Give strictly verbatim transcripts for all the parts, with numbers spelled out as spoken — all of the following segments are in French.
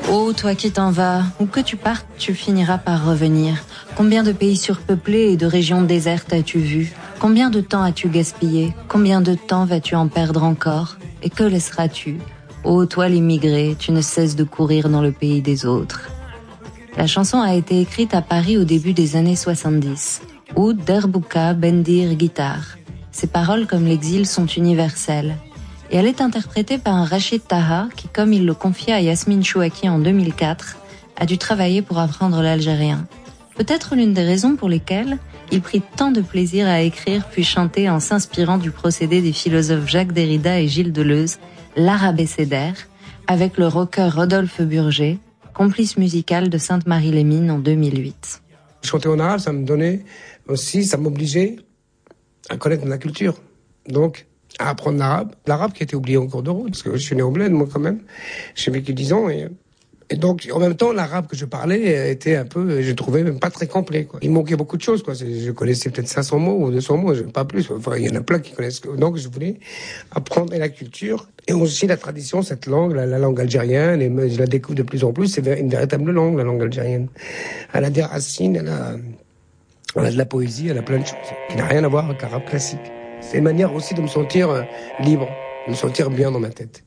Oh, toi qui t'en vas, où que tu partes, tu finiras par revenir. Combien de pays surpeuplés et de régions désertes as-tu vu? Combien de temps as-tu gaspillé? Combien de temps vas-tu en perdre encore? Et que laisseras-tu? Oh, toi l'immigré, tu ne cesses de courir dans le pays des autres. La chanson a été écrite à Paris au début des années soixante-dix. Oud, Derbouka, Bendir, guitare. Ses paroles comme l'exil sont universelles. Et elle est interprétée par un Rachid Taha qui, comme il le confia à Yasmine Chouaki en deux mille quatre, a dû travailler pour apprendre l'algérien. Peut-être l'une des raisons pour lesquelles il prit tant de plaisir à écrire puis chanter en s'inspirant du procédé des philosophes Jacques Derrida et Gilles Deleuze, l'art abécédaire, avec le rocker Rodolphe Burger, complice musical de Sainte-Marie-les-Mines en deux mille huit. Chanter en arabe, ça me donnait aussi, ça m'obligeait à connaître la culture. Donc, à apprendre l'arabe. L'arabe qui a été oublié en cours de route, parce que je suis né au Bled, moi, quand même. J'ai vécu dix ans, et, et donc, en même temps, l'arabe que je parlais était un peu, je trouvais même pas très complet, quoi. Il manquait beaucoup de choses, quoi. Je connaissais peut-être cinq cents mots ou deux cents mots, pas plus. Enfin, il y en a plein qui connaissent. Donc, je voulais apprendre la culture et aussi la tradition, cette langue, la, la langue algérienne, et je la découvre de plus en plus. C'est une véritable langue, la langue algérienne. Elle a des racines, elle a, elle a de la poésie, elle a plein de choses qui n'a rien à voir avec l'arabe classique. C'est une manière aussi de me sentir euh, libre, de me sentir bien dans ma tête.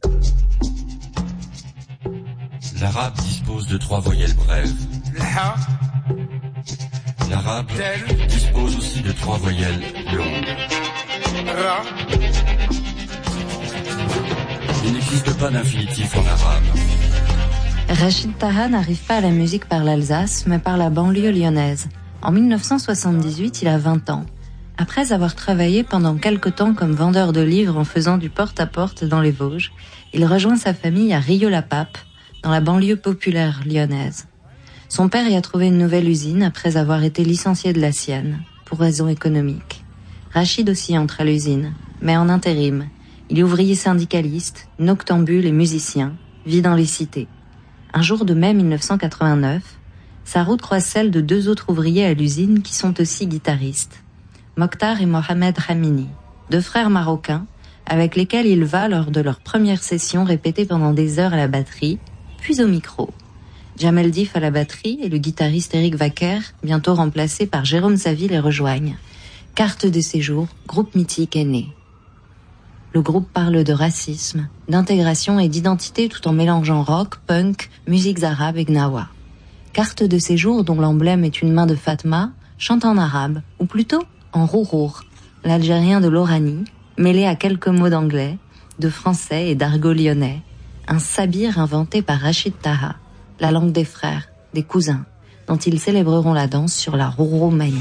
L'arabe dispose de trois voyelles brèves. L'arabe dispose aussi de trois voyelles longues. Il n'existe pas d'infinitif en arabe. Rachid Taha n'arrive pas à la musique par l'Alsace, mais par la banlieue lyonnaise. En dix-neuf cent soixante-dix-huit, il a vingt ans. Après avoir travaillé pendant quelque temps comme vendeur de livres en faisant du porte-à-porte dans les Vosges, il rejoint sa famille à Rieux-la-Pape, dans la banlieue populaire lyonnaise. Son père y a trouvé une nouvelle usine après avoir été licencié de la sienne, pour raisons économiques. Rachid aussi entre à l'usine, mais en intérim. Il est ouvrier syndicaliste, noctambule et musicien, vit dans les cités. Un jour de mai dix-neuf cent quatre-vingt-neuf, sa route croise celle de deux autres ouvriers à l'usine qui sont aussi guitaristes. Mokhtar et Mohamed Hamini, deux frères marocains, avec lesquels il va lors de leur première session répéter pendant des heures à la batterie, puis au micro. Jamel Dif à la batterie et le guitariste Eric Wacker, bientôt remplacé par Jérôme Saville, les rejoignent. Carte de séjour, groupe mythique est né. Le groupe parle de racisme, d'intégration et d'identité tout en mélangeant rock, punk, musiques arabes et gnawa. Carte de séjour dont l'emblème est une main de Fatma, chante en arabe, ou plutôt en rourour, l'algérien de l'Oranie, mêlé à quelques mots d'anglais, de français et d'argot lyonnais, un sabir inventé par Rachid Taha, la langue des frères, des cousins, dont ils célébreront la danse sur la Rouroumanie.